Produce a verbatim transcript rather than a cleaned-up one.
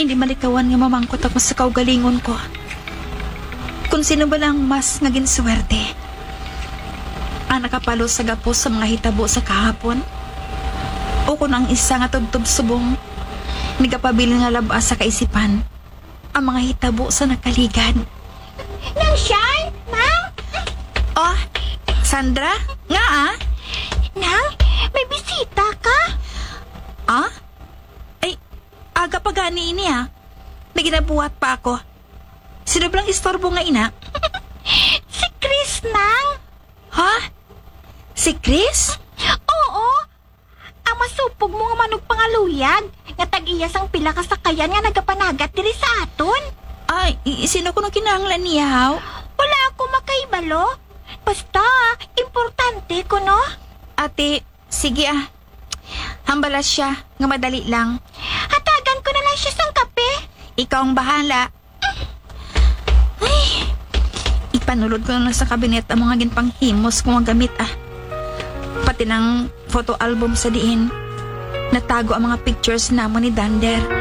hindi malikawan nga mamangkot ako sa kaugalingon ko. Kung sino ba lang mas nga ginswerte. Ang nakapalo sa gapos sa mga hitabo sa kahapon. O kung ang isa nga tubtub subong, nagapabilin nga labas sa kaisipan, ang mga hitabo sa nakaligan. Nang Shine, Nang? Oh, Sandra? Nga ah? Nang, may bisita ka? Ah? Ay, aga pa gani ini ah. May ginabuhat pa ako. Sino bang istorbo nga ina? Si Chris, Nang. Ha? Si Chris? Oo. Ang masupog mo nga manug pangaluyag. Nga tag-iyas ang pila ka sakayan nga nagapanagat diri sa aton. Ay, i- sino ko nang kinahanglan niya, haw? Wala ako makaibalo. Basta, importante ko, no? Ate, sige ah. Hambalas siya, nga madali lang. Hatagan ko na lang siya sang kape. Ikaw ang bahala. Ay, ipanulod ko na lang sa kabinet ang mga ginpanghimos kong gamit ah. Pati ng photo album sa diin. Natago ang mga pictures namon ni Dander.